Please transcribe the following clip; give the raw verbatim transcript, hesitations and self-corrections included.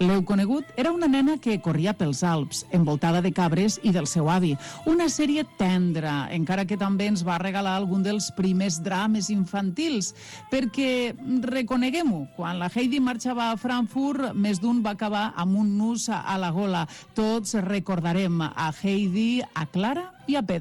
L'heu conegut? Era una nena que corria pels Alps, envoltada de cabres i del seu avi. Una sèrie tendra, encara que també ens va regalar algun dels primers drames infantils, perquè, reconeguem-ho, quan la Heidi marxava a Frankfurt, més d'un va acabar amb un nus a la gola. Tots recordarem a Heidi, a Clara i a Pedro.